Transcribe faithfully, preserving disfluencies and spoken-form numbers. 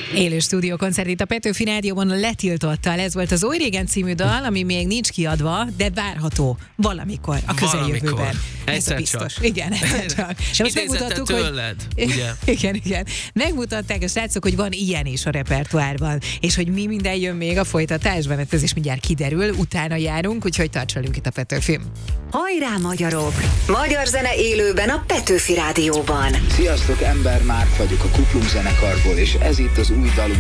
Élő stúdiókoncert itt a Petőfi Rádióban letiltottal. Ez volt az Oly régen című dal, ami még nincs kiadva, de várható valamikor a közeljövőben. Ez a biztos. Csak. Igen, egyszer csak. És most megmutattuk, tőled, hogy... ugye? Igen, igen. Megmutatták a srácok, hogy van ilyen is a repertoárban, és hogy mi minden jön még a folytatásban, hát ez is mindjárt kiderül, utána járunk, úgyhogy tarts velünk itt a Petőfin. Hajrá, magyarok! Magyar zene élőben a Petőfi Rádióban. Sziasztok, Ember Márk vagyok a Kuplung zenekarból, és ez itt az új dalunk.